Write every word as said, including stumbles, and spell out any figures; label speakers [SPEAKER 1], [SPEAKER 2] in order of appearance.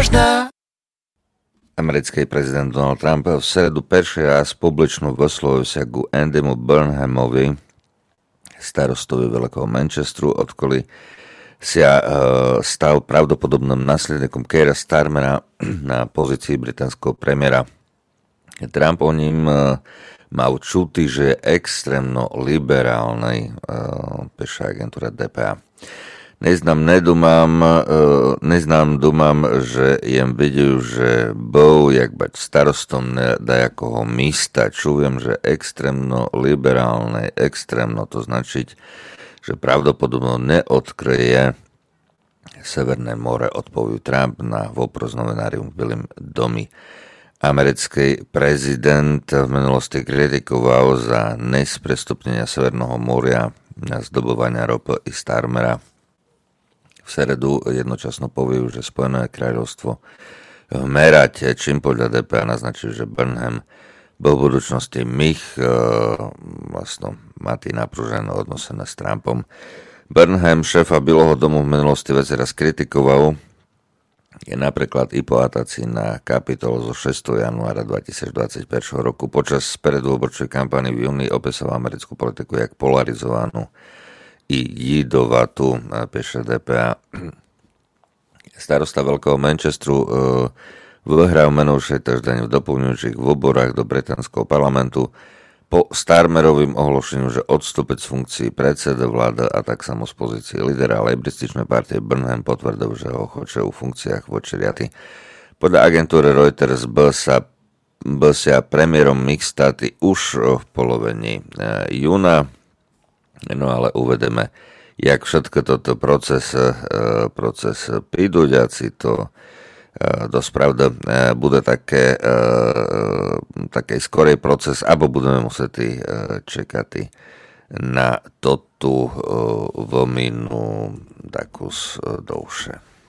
[SPEAKER 1] možná.
[SPEAKER 2] Americký prezident Donald Trump v sredu prvý raz publično vyslovil sa ku Andymu Burnhamovi, starostovi Veľkého Manchesteru, odkoli sa uh, stal pravdopodobným nasledníkom Keira Starmera na pozícii británskeho premiéra. Trump o ním uh, mal čuty, že je extrémno liberálnej, uh, píše agentúra dé pé á. Neznám, nedumám, uh, neznám, dumám, že jem vidím, že bol, jak bať starostom nejakého místa. Čujem, že extrémno liberálnej, extrémno to značiť, že pravdepodobno neodkryje Severné more, odpovedal Trump na vopros novinárium v Bielom domi. Americký prezident v minulosti kritikoval za nesprestupnenia Severného moria na zdobovania ropy i Starmera. V stredu jednočasno povedal, že Spojené kráľovstvo v merate, čím podľa dé pé á naznačil, že Burnham bol v budúcnosti mich e, vlastne matý napružené odnosené s Trumpom. Burnham, šéfa Bieleho domu v minulosti veci raz kritikoval, je napríklad i po atácii na Kapitol zo šiesteho januára dvetisícdvadsaťjeden roku. Počas predvoľbočnej kampane v júni opisoval americkú politiku jak polarizovanú i jídovatú, píše dé pé á. Starosta Veľkého Manchesteru e, vyhral menúšej týždeň v doplňujúcich voborách do británskeho parlamentu po Starmerovým ohlášeniu, že odstúpiť z funkcií predseda vlády a tak samo z pozície lídera lejbrističnej partie. Burnham potvrdil, že ho chce v funkciách voči riady. Podľa agentúry Reuters bol sa, bol sa premiérom mixtáty už v polovení júna, no ale uvedeme, jak všetko toto proces, proces pridúďaci to dosť pravda bude také, také skorej proces, alebo budeme musieť čekať na toto vlminu takus dlhšie.